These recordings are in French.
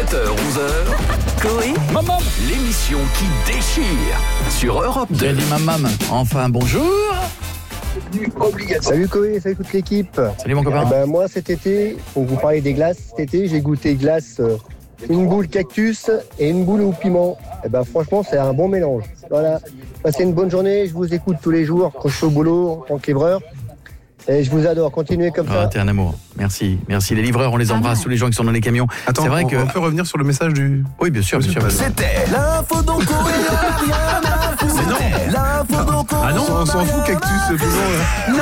7h-11h, Coé, Maman, l'émission qui déchire sur Europe 2. j'ai dit maman. Enfin, bonjour. Salut Coé, salut toute l'équipe. Salut mon copain. Eh ben, moi cet été, pour vous parler des glaces, cet été j'ai goûté glace, une boule cactus et une boule au piment. Eh ben, franchement c'est un bon mélange. Voilà, passez une bonne journée, je vous écoute tous les jours quand je suis au boulot en tant que livreur. Et je vous adore, continuez comme Ah, ça. t'es un amour. Merci. Merci les livreurs, on les embrasse, tous les gens qui sont dans les camions. Attends, c'est vrai on, que on peut revenir sur le message du... oui, bien sûr, bien sûr. C'était l'info d'Onco et rien à foutre. C'était l'info d'Onco. Ah non, on s'en fout, cactus, disons.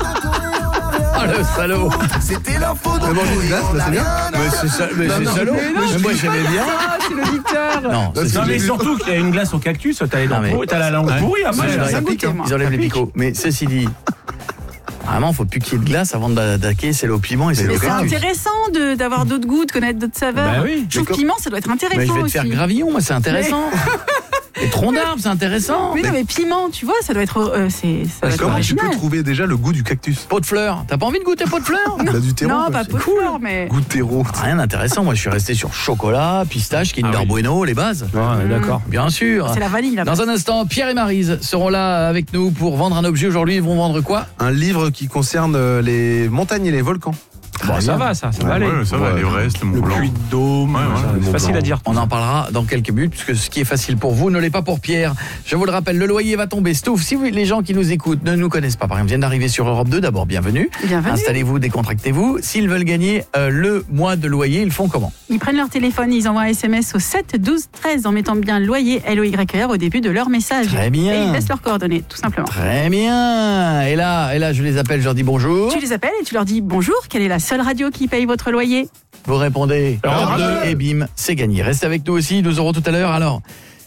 Ah le salaud. C'était l'info On a d'Onco. mangé une glace, là, c'est bien. Mais c'est salaud. Mais moi j'aimais bien. Ah, c'est l'auditeur. Non, c'est Non, Non mais surtout qu'il y a une glace au cactus, t'as les dents mais- pourries, t'as la langue pourrie. Ah, moi Ouais, j'ai ouais, ça pique, goûte. hein. Ils enlèvent les picots. Mais ceci dit, vraiment, faut plus qu'il y ait de glace avant d'attaquer. C'est le piment et c'est Mais le c'est cactus. intéressant d'avoir d'autres goûts, de connaître d'autres saveurs. Bah oui. Je trouve piment, ça doit être intéressant Mais je vais te aussi. faire gravillon, moi c'est intéressant. Les troncs d'arbres, c'est intéressant. Mais non, mais piment, tu vois, ça doit être, ça doit être Comment tu original. peux trouver déjà le goût du cactus? Pot de fleurs. T'as pas envie de goûter pot de fleurs? Bah, du terreau. Non, quoi, pas c'est pot de fleurs, mais. Goût de terreau. Rien d'intéressant. Moi, je suis resté sur chocolat, pistache, Kinder Ah oui. Bueno, les bases. Ouais, d'accord. Bien sûr. C'est la vanille là. Dans un instant, Pierre et Maryse seront là avec nous pour vendre un objet aujourd'hui. Ils vont vendre quoi? Un livre qui concerne les montagnes et les volcans. Bon, ça va, ça va aller. Ouais, ça va, l'Everest, le Mont Le Blanc. Puy de Dôme, Ouais, ça, le c'est Mont facile Blanc. à dire. On en parlera dans quelques minutes, puisque ce qui est facile pour vous ne l'est pas pour Pierre. Je vous le rappelle, le loyer va tomber. Stouff, si les gens qui nous écoutent ne nous connaissent pas, par exemple, viennent d'arriver sur Europe 2, d'abord, bienvenue. Bienvenue. Installez-vous, décontractez-vous. S'ils veulent gagner le mois de loyer, ils font comment? Ils prennent leur téléphone, ils envoient un SMS au 7 12 13 en mettant bien loyer LOYR au début de leur message. Très bien. Et ils laissent leurs coordonnées, tout simplement. Très bien. Et là, je les appelle, je leur dis bonjour. Tu les appelles et tu leur dis bonjour, quelle est la seule radio qui paye votre loyer? Vous répondez Europe 2 et bim, c'est gagné. Reste avec nous aussi, nous aurons tout à l'heure. Alors,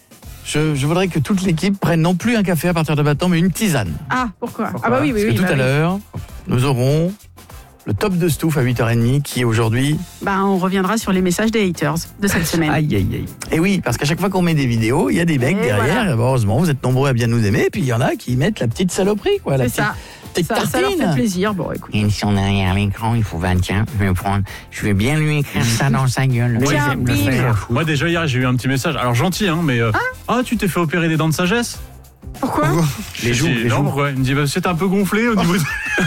je voudrais que toute l'équipe prenne non plus un café à partir de maintenant, mais une tisane. Ah, pourquoi? Ah bah oui, oui, Parce oui. que tout bah à oui. l'heure, nous aurons le top de Stouff à 8h30 qui est aujourd'hui... Bah, on reviendra sur les messages des haters de cette semaine. Aïe, aïe, aïe. Et oui, parce qu'à chaque fois qu'on met des vidéos, il y a des mecs Et derrière. voilà. Heureusement, vous êtes nombreux à bien nous aimer. Et puis il y en a qui mettent la petite saloperie, quoi. La C'est ça. petite Ça leur fait tartine. plaisir. Bon, écoute. Ils sont derrière l'écran, il faut 21. Je vais bien lui écrire ça dans sa gueule. Tiens, Je vais me le bim. faire. Moi déjà hier j'ai eu un petit message, alors gentil hein, mais tu t'es fait opérer des dents de sagesse? Pourquoi? Les joues, Je dis, les non, joues. pourquoi? Il me dit c'est un peu gonflé au niveau de...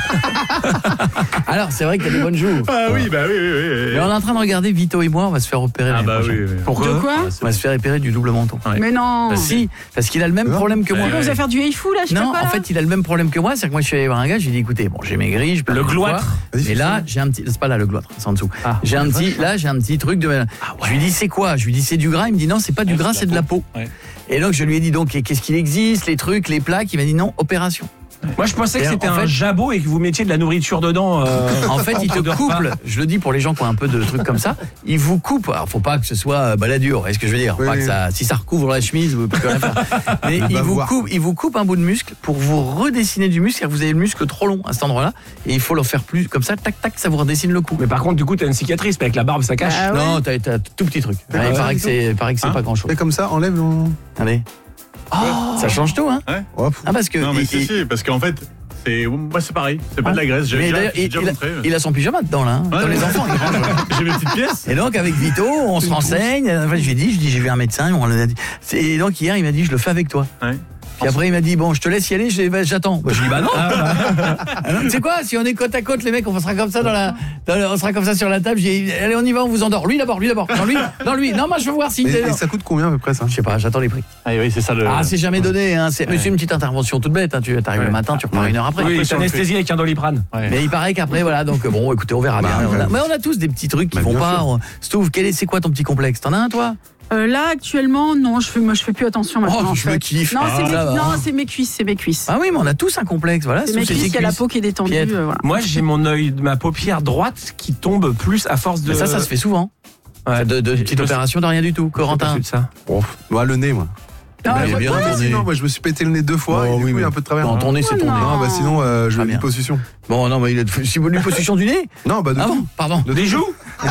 Alors, c'est vrai qu'il y a des bonnes joues. Ah oui, bah oui. Mais on est en train de regarder, Vito et moi, on va se faire opérer Ah l'année bah prochaine. oui. Pourquoi? De quoi? On va se faire opérer du double menton. Ouais. Mais non. Bah si, parce qu'il a le même problème que moi. Vous allez faire du hey-fou là, je sais pas Non, quoi, en là. fait, il a le même problème que moi. C'est-à-dire que moi, je suis allé voir un gars, je lui ai dit, écoutez, bon, j'ai maigri, je perds Le du poids, gloître. Vas-y, mais fais là, ça. j'ai un petit, c'est pas là le gloître, c'est en dessous. Ah, J'ai un petit truc de. Je lui dis, c'est quoi? Je lui dis, c'est du gras. Il me dit, non, c'est pas du gras, c'est de la peau. Ouais. Et donc, je lui ai dit, donc, qu'est-ce qu'il existe, les trucs, les plaques? Il m'a dit, non, opération. Moi, je pensais que Et c'était en un fait- jabot et que vous mettiez de la nourriture dedans. En fait, il te de coupe, repas. je le dis pour les gens qui ont un peu de trucs comme ça, il vous coupe. Alors, faut pas que ce soit baladure, vous voyez ce que je veux dire. Faut Oui, pas que oui. ça, si ça recouvre la chemise, vous pouvez plus rien faire. Mais bavoir. il vous coupe un bout de muscle pour vous redessiner du muscle, car vous avez le muscle trop long à cet endroit-là, et il faut le faire plus, comme ça, tac, tac, ça vous redessine le cou. Mais par contre, du coup, t'as une cicatrice, mais avec la barbe, ça cache. Ah ouais. Non, t'as un tout petit truc. Il paraît que c'est pas grand chose. Fais comme ça, enlève le... Allez. Ça change tout, hein. Oh, Ah, parce que. Non mais il- si, parce qu'en fait, moi c'est pareil, c'est pas de la graisse, j'ai mais déjà, d'ailleurs, j'ai déjà il a- montré. il a son pyjama dedans, là, hein, Ouais, comme les ouais. enfants. ils rangent. J'ai mes petites pièces. Et donc avec Vito, on se renseigne. Enfin, je lui ai dit, j'ai vu un médecin. On l'a dit. Et donc hier, il m'a dit, je le fais avec toi. Ouais. Puis après, il m'a dit, bon, je te laisse y aller. J'attends. Moi, je lui ai dit, bah non. Ah non, tu sais quoi, si on est côte à côte, les mecs, on sera comme ça on sera comme ça sur la table. J'ai dit, allez, on y va, on vous endort. Lui d'abord. Non, lui. Non, moi, je veux voir si. Et ça coûte combien à peu près ça? Je sais pas, j'attends les prix. Ah oui, c'est ça le... Ah, c'est jamais donné. Hein. Mais c'est une petite intervention toute bête. Hein. Tu arrives le matin, tu repars une heure après. Oui, c'est anesthésie avec un Doliprane. Ouais. Mais il paraît qu'après, voilà, donc bon, écoutez, on verra bien. ouais. Mais on a tous des petits trucs qui Bah, vont bien pas. sûr. Stouff, c'est quoi ton petit complexe? T'en as un, toi? Là, actuellement, non, je fais plus attention maintenant. Oh, en je me fait. kiffe. Non, c'est ça va. c'est mes cuisses. Ah oui, mais on a tous un complexe, voilà. C'est mes sous ces cuisses, il y a la cuisses. peau qui est détendue. Piètre. Voilà. Moi, j'ai mon œil, ma paupière droite qui tombe plus à force de. Mais ça se fait souvent. Ouais. De petite opération de rien du tout. Corentin. De ça. Moi, le nez, moi. Non, Mais moi, bien ouais, tourné. Sinon, moi, je me suis pété le nez 2 fois Oh, et du oui, coup, il y mais- a un peu de travers. Non, ton nez, c'est ton nez. Non, bah sinon, je Très veux bien. une liposuction. Bon, non, mais il a une liposuction du nez. Non, bah de Ah tout. bon, pardon. De Des tout. joues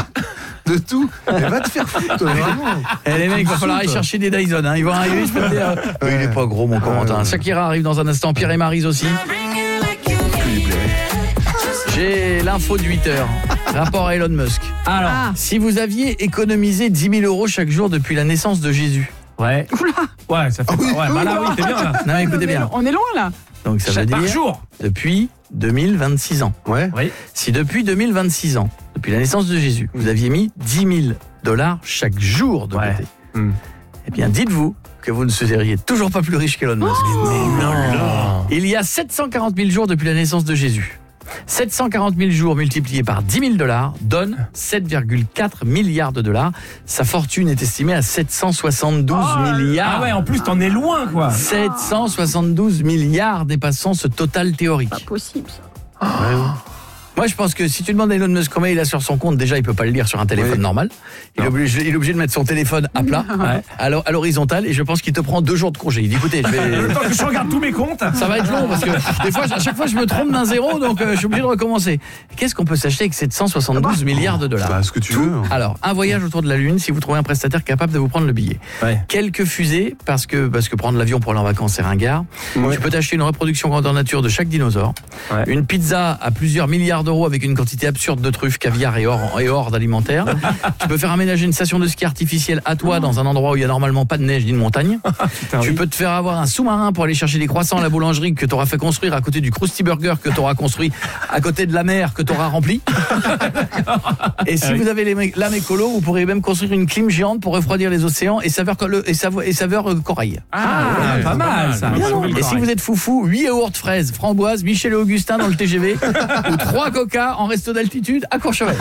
De tout. Mais va te faire foutre, vraiment. Eh, les mecs, il va falloir aller chercher des Dyson. Hein. Ils vont arriver, je peux te dire. Il est pas gros, mon Corentin. Shakira arrive dans un instant. Pierre et Maryse aussi. J'ai l'info de 8h. Rapport à Elon Musk. Alors, Si vous aviez économisé 10 000 € chaque jour depuis la naissance de Jésus. ouais. Ouais, ça fait. Ouais, bah là, oui, t'es bien là. Non, écoutez bien. On est loin là. Donc ça veut Par dire jour. depuis 2026 ans. Ouais. Oui. Si depuis 2026 ans, depuis la naissance de Jésus, vous aviez mis 10 000 $ chaque jour de Ouais. côté, Hmm. eh bien dites-vous que vous ne seriez toujours pas plus riche qu'Elon Musk. Il y a 740 000 jours depuis la naissance de Jésus. 740 000 jours multipliés par 10 000 $ donne 7,4 milliards de dollars. Sa fortune est estimée à 772 milliards. Ah ouais, en plus, t'en es loin, quoi. 772 milliards dépassant ce total théorique. Pas possible ça. Moi, je pense que si tu demandes à Elon Musk combien il a sur son compte, déjà, il peut pas le lire sur un téléphone normal. Il est obligé de mettre son téléphone à plat, à l'horizontale, et je pense qu'il te prend 2 jours de congé. Il dit, écoutez, Le temps que je regarde tous mes comptes. ça va être long parce que des fois, à chaque fois, je me trompe d'un zéro, donc je suis obligé de recommencer. Qu'est-ce qu'on peut s'acheter avec 772 milliards de dollars? Bah, ce que tu veux. Alors, un voyage autour de la Lune, si vous trouvez un prestataire capable de vous prendre le billet. Ouais. Quelques fusées, parce que prendre l'avion pour aller en vacances, c'est ringard. Ouais. Tu peux t'acheter une reproduction grandeur nature de chaque dinosaure. Ouais. Une pizza à plusieurs milliards d'euros avec une quantité absurde de truffes, caviar et hors d'alimentaire. Tu peux faire aménager une station de ski artificielle à toi dans un endroit où il y a normalement pas de neige ni de montagne. Tu peux te faire avoir un sous-marin pour aller chercher des croissants à la boulangerie que tu auras fait construire à côté du Krusty Burger que tu auras construit à côté de la mer que tu auras rempli. Et si vous avez l'âme écolo, vous pourrez même construire une clim géante pour refroidir les océans et saveur corail. Ah, pas mal, ça. Et si vous êtes foufou, 8 yaourts fraises, framboises, Michel et Augustin dans le TGV ou 3 coca en resto d'altitude à Courchevel.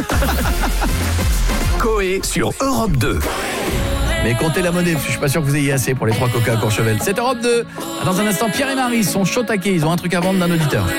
Coé sur Europe 2. Mais comptez la monnaie, parce que je suis pas sûr que vous ayez assez pour les 3 coca à Courchevel. C'est Europe 2. Dans un instant, Pierre et Marie sont chauds taqués, ils ont un truc à vendre d'un auditeur.